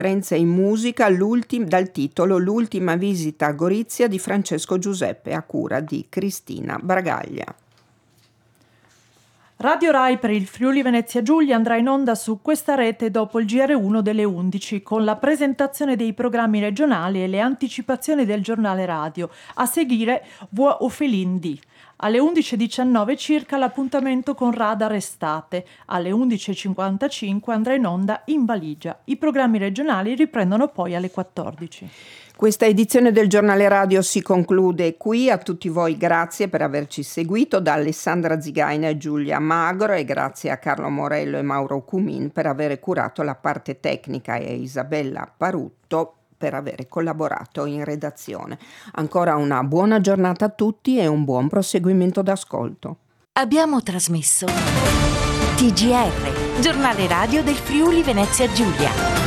Conferenza in musica dal titolo L'ultima visita a Gorizia di Francesco Giuseppe a cura di Cristina Bragaglia. Radio Rai per il Friuli Venezia Giulia andrà in onda su questa rete dopo il GR1 delle 11 con la presentazione dei programmi regionali e le anticipazioni del giornale radio. A seguire Voix au Félin D. Alle 11.19 circa l'appuntamento con Radar Estate. Alle 11.55 andrà in onda In Valigia. I programmi regionali riprendono poi alle 14. Questa edizione del giornale radio si conclude qui. A tutti voi grazie per averci seguito, da Alessandra Zigaina e Giulia Magro, e grazie a Carlo Morello e Mauro Cumin per aver curato la parte tecnica e a Isabella Parutto per aver collaborato in redazione. Ancora una buona giornata a tutti e un buon proseguimento d'ascolto. Abbiamo trasmesso TGR, giornale radio del Friuli Venezia Giulia.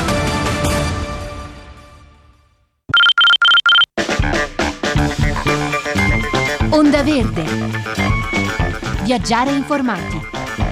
Onda Verde. Viaggiare informati.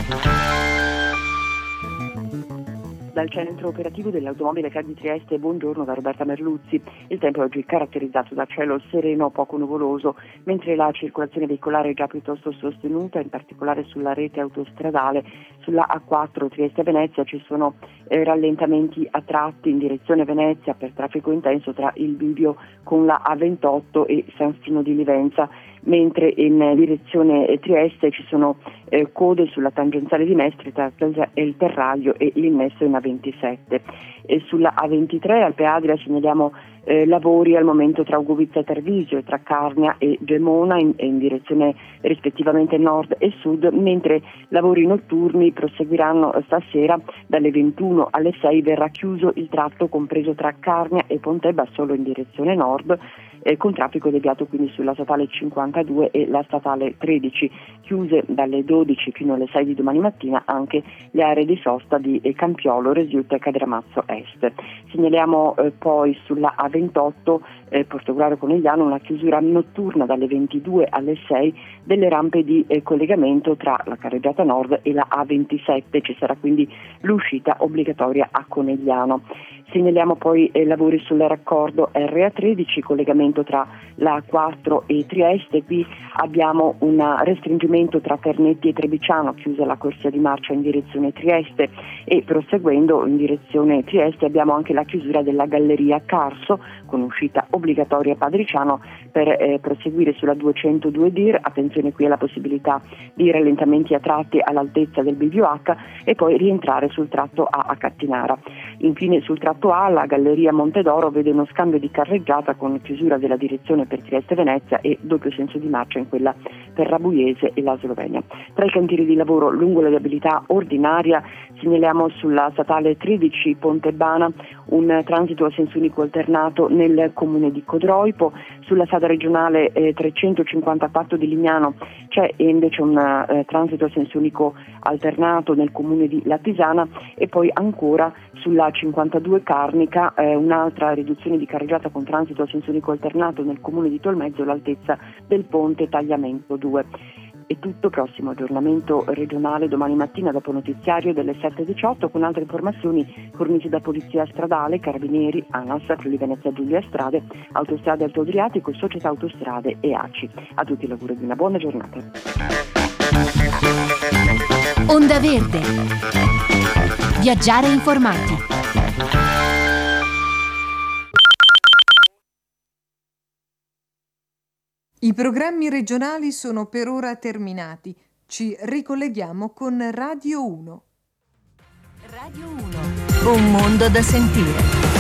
Dal centro operativo dell'automobile CAD di Trieste, buongiorno da Roberta Merluzzi. Il tempo è oggi caratterizzato da cielo sereno poco nuvoloso, mentre la circolazione veicolare è già piuttosto sostenuta, in particolare sulla rete autostradale. Sulla A4 Trieste-Venezia ci sono rallentamenti a tratti in direzione Venezia per traffico intenso tra il bivio con la A28 e San Stino di Livenza, mentre in direzione Trieste ci sono code sulla tangenziale di Mestre tra il Terraglio e l'Innesso in A27. E sulla A23 Alpe Adria segnaliamo lavori al momento tra Ugovizza e Tarvisio e tra Carnia e Gemona in direzione rispettivamente nord e sud, mentre lavori notturni proseguiranno stasera. Dalle 21 alle 6 verrà chiuso il tratto compreso tra Carnia e Pontebba solo in direzione nord, con traffico deviato quindi sulla statale 52 e la statale 13, chiuse dalle 12 fino alle 6 di domani mattina anche le aree di sosta di Campiolo, Resiuta e Cadramazzo Est. Segnaliamo poi sulla A28 Portogruaro Conegliano una chiusura notturna dalle 22 alle 6 delle rampe di collegamento tra la carreggiata nord e la A27, ci sarà quindi l'uscita obbligatoria a Conegliano. Segnaliamo poi lavori sul raccordo RA13, collegamento tra la A4 e Trieste. Qui abbiamo un restringimento tra Ternetti e Trebiciano, chiusa la corsia di marcia in direzione Trieste, e proseguendo in direzione Trieste abbiamo anche la chiusura della galleria Carso con uscita obbligatoria a Padriciano per proseguire sulla 202 Dir. Attenzione qui alla possibilità di rallentamenti a tratti all'altezza del bivio H e poi rientrare sul tratto A a Cattinara. Infine sul tratto A la galleria Montedoro vede uno scambio di carreggiata con chiusura della direzione per Trieste-Venezia e doppio senso di marcia in quella per Rabuiese e la Slovenia. Tra i cantieri di lavoro lungo la viabilità ordinaria segnaliamo sulla statale 13 Pontebana un transito a senso unico alternato nel comune di Codroipo. Sulla strada regionale 354 di Lignano c'è invece un transito a senso unico alternato nel comune di Latisana, e poi ancora sulla 52 Carnica un'altra riduzione di carreggiata con transito a senso unico alternato nel comune di Tolmezzo all'altezza del ponte Tagliamento 2. È tutto, prossimo aggiornamento regionale domani mattina dopo notiziario delle 7.18 con altre informazioni fornite da Polizia Stradale, Carabinieri, ANAS, Friuli Venezia Giulia Strade, Autostrade Alto Adriatico, Società Autostrade e ACI. A tutti l'augurio di una buona giornata. Onda Verde. Viaggiare informati. I programmi regionali sono per ora terminati. Ci ricolleghiamo con Radio 1. Radio 1. Un mondo da sentire.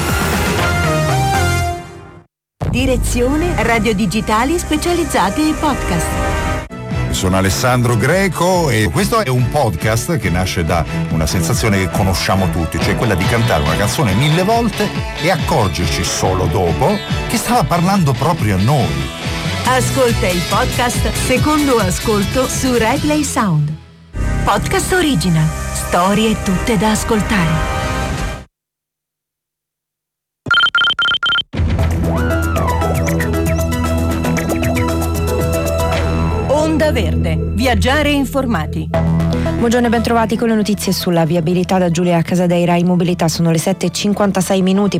Direzione Radio Digitali specializzate in podcast. Sono Alessandro Greco e questo è un podcast che nasce da una sensazione che conosciamo tutti, cioè quella di cantare una canzone 1000 volte e accorgerci solo dopo che stava parlando proprio a noi. Ascolta il podcast Secondo Ascolto su RaiPlay Sound. Podcast original. Storie tutte da ascoltare. Onda Verde. Viaggiare informati. Buongiorno e bentrovati con le notizie sulla viabilità da Giulia Casadei. Rai Mobilità. Sono le 7:56.